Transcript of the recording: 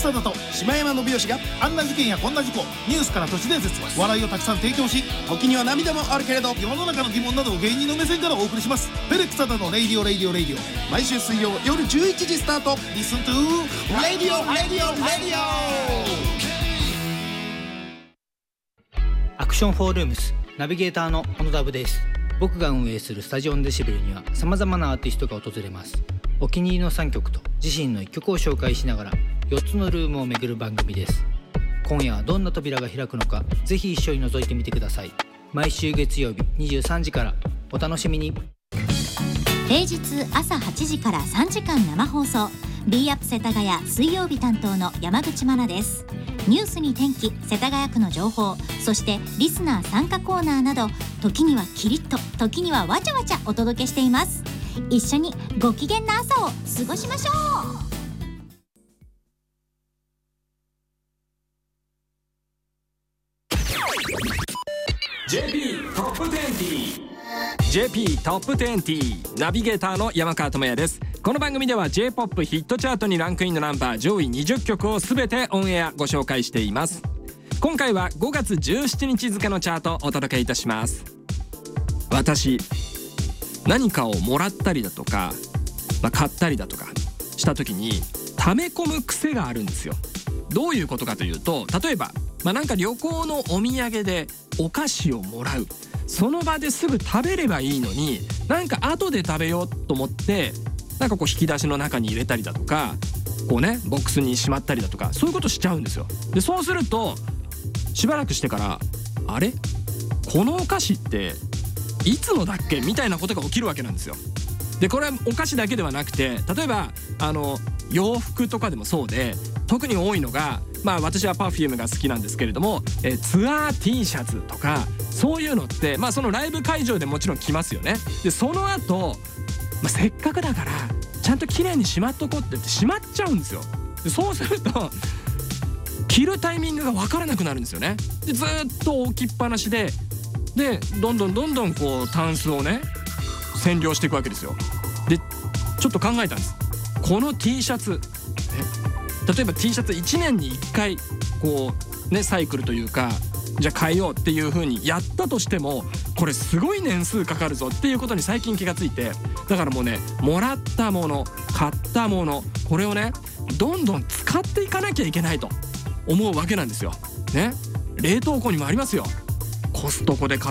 貞と島山信義があんな事件やこんな事故、ニュースから都市伝説、笑いをたくさん提供し、時には涙もあるけれど世の中の疑問などを芸人の目線からお送りします。ペレック貞のレイディオレイディオレイディオ、毎週水曜夜11時スタート。リスントゥーレイディオレイディオレイディオ。 アクションフォールームスナビゲーターの小野田部です。僕が運営するスタジオンデシベルには様々なアーティストが訪れます。お気に入りの3曲と自身の1曲を紹介しながら4つのルームを巡る番組です。今夜はどんな扉が開くのか、ぜひ一緒に覗いてみてください。毎週月曜日23時からお楽しみに。 平日朝8時から3時間生放送 B アップ世田谷、水曜日担当の山口真奈です。ニュースに天気、世田谷区の情報、そしてリスナー参加コーナーなど、時にはキリッと、時にはわちゃわちゃお届けしています。一緒にご機嫌な朝を過ごしましょう。 JP トップ20ナビゲーターの山川智也です。この番組では J-POP ヒットチャートにランクインのナンバー上位20曲をすべてオンエアご紹介しています。今回は5月17日付のチャートをお届けいたします。私、何かをもらったりだとか、買ったりだとかした時に溜め込む癖があるんですよ。どういうことかというと、例えば、なんか旅行のお土産でお菓子をもらう、その場ですぐ食べればいいのに、なんか後で食べようと思ってなんかこう引き出しの中に入れたりだとか、こうねボックスにしまったりだとか、そういうことしちゃうんですよ。でそうするとしばらくしてから、あれこのお菓子っていつのだっけみたいなことが起きるわけなんですよ。でこれはお菓子だけではなくて、例えば洋服とかでもそうで、特に多いのが、私は Perfume が好きなんですけれども、ツアー T シャツとかそういうのって、そのライブ会場でもちろん着ますよね。でその後、せっかくだからちゃんと綺麗にしまっとこうって言ってしまっちゃうんですよ。でそうすると着るタイミングが分からなくなるんですよね。でずっと置きっぱなしでどんどんこうタンスをね占領していくわけですよ。でちょっと考えたんです。この T シャツ、例えば T シャツ1年に1回こうねサイクルというか、じゃあ変えようっていう風にやったとしても、これすごい年数かかるぞっていうことに最近気がついて、だからもうね、もらったもの、買ったもの、これをねどんどん使っていかなきゃいけないと思うわけなんですよね。冷凍庫にもありますよ。コストコで買